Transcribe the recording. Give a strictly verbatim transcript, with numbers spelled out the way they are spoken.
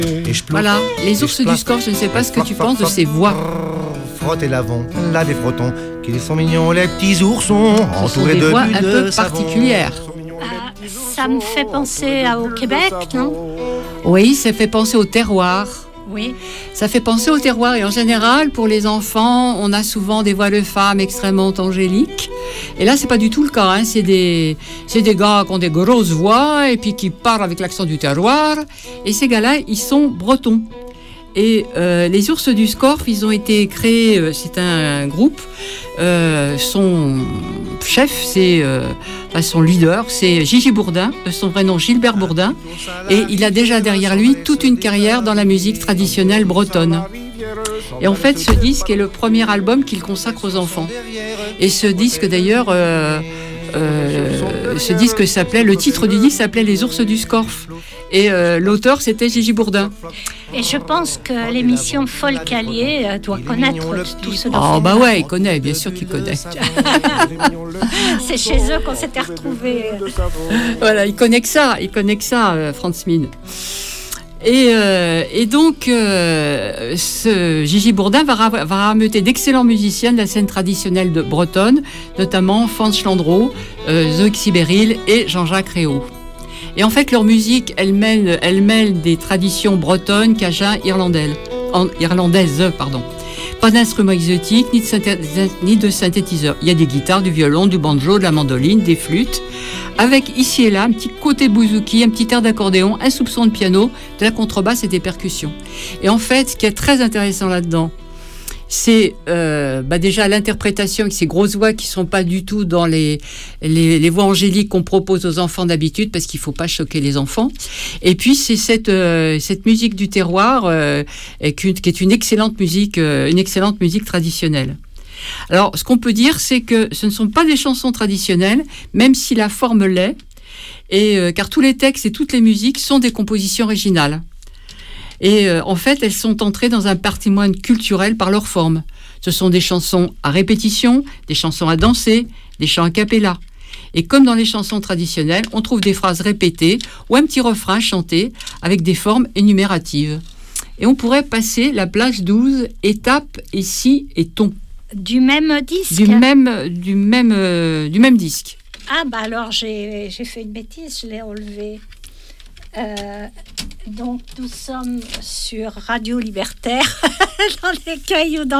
Voilà, les ours du Scorff, je ne sais pas ce que tu penses de ces voix. Frotte et lavons, lave et frottons, qu'ils sont mignons les petits oursons, entourés de voix un peu particulières. Euh, ça me fait penser à, au Québec, non ? Oui, ça fait penser au terroir. Oui. Ça fait penser au terroir et en général, pour les enfants, on a souvent des voix de femmes extrêmement angéliques. Et là, c'est pas du tout le cas. Hein. C'est des, c'est des gars qui ont des grosses voix et puis qui parlent avec l'accent du terroir. Et ces gars-là, ils sont bretons. Et euh, les ours du Scorff, ils ont été créés, euh, c'est un, un groupe, euh, son chef, c'est euh, enfin, son leader, c'est Gigi Bourdin, de son vrai nom Gilbert Bourdin, et il a déjà derrière lui toute une carrière dans la musique traditionnelle bretonne. Et en fait, ce disque est le premier album qu'il consacre aux enfants. Et ce disque d'ailleurs, euh, euh, ce disque s'appelait, le titre du disque s'appelait Les ours du Scorff. Et euh, l'auteur, c'était Gigi Bourdin. Et je pense que l'émission Folk Allier euh, doit connaître tout ce dont Oh, bah ouais, il connaît, bien sûr qu'il connaît. C'est chez eux qu'on s'était retrouvés. Voilà, il connaît que ça, il connaît que ça, euh, Franz Mine. Et, euh, et donc, euh, ce Gigi Bourdin va, ra- va rameuter d'excellents musiciens de la scène traditionnelle de bretonne, notamment Franz Landreau, euh, Zoé Sibéril et Jean-Jacques Réau. Et en fait, leur musique, elle mêle, elle mêle des traditions bretonnes, cajun, irlandaises. En, irlandaises, pardon. Pas d'instruments exotiques, ni de, synthé, ni de synthétiseurs. Il y a des guitares, du violon, du banjo, de la mandoline, des flûtes, avec ici et là un petit côté bouzouki, un petit air d'accordéon, un soupçon de piano, de la contrebasse et des percussions. Et en fait, ce qui est très intéressant là-dedans, c'est euh, bah déjà l'interprétation avec ces grosses voix qui ne sont pas du tout dans les, les, les voix angéliques qu'on propose aux enfants d'habitude, parce qu'il ne faut pas choquer les enfants. Et puis c'est cette, euh, cette musique du terroir euh, qui est une excellente musique, euh, une excellente musique traditionnelle. Alors ce qu'on peut dire, c'est que ce ne sont pas des chansons traditionnelles, même si la forme l'est, et, euh, car tous les textes et toutes les musiques sont des compositions originales. Et euh, en fait, elles sont entrées dans un patrimoine culturel par leur forme. Ce sont des chansons à répétition, des chansons à danser, des chants a cappella. Et comme dans les chansons traditionnelles, on trouve des phrases répétées ou un petit refrain chanté avec des formes énumératives. Et on pourrait passer la page douze, étape et si et ton. Du même disque Du même, du même, euh, du même disque. Ah, bah alors j'ai, j'ai fait une bêtise, je l'ai enlevé. Euh, donc nous sommes sur Radio Libertaire dans les cailloux dans